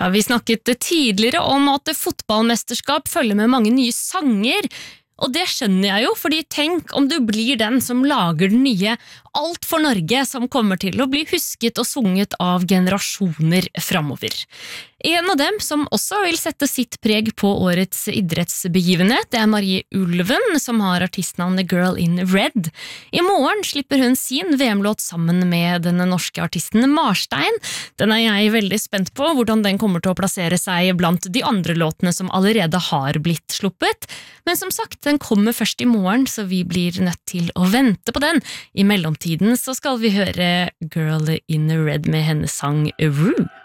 Ja, vi snakket tidligere om at fotballmesterskap følger med mange nye sanger, og det skjønner jeg jo, fordi tenk om du blir den som lager den nye Alt for Norge, som kommer til å bli husket og sunget av generasjoner fremover. En av dem som også vil sette sitt preg på årets idrettsbegivenhet, det er Marie Ulven, som har artistnavnet Girl in Red. I morgen slipper hun sin VM-låt sammen med den norske artisten Marstein. Den er jeg veldig spent på, hvordan den kommer til å plassere seg blant de andre låtene som allerede har blitt sluppet. Men som sagt, den kommer først i morgen, så vi blir nødt til å vente på den. I mellomtiden så skal vi høre Girl in Red med hennes sang Rue.